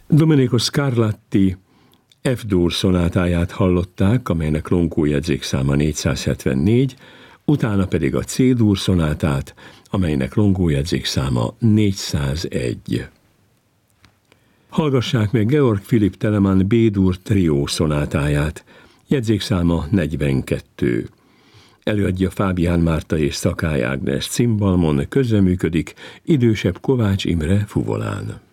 Domenico Scarlatti F-dur szonátáját hallották, amelynek longójegyzékszáma 474, utána pedig a C-dur szonátát, amelynek longójegyzékszáma 401. Hallgassák meg Georg Philipp Telemann B-dur trió szonátáját, jegyzékszáma 42. Előadja Fábián Márta és Szakály Ágnes cimbalmon, közreműködik idősebb Kovács Imre fuvolán.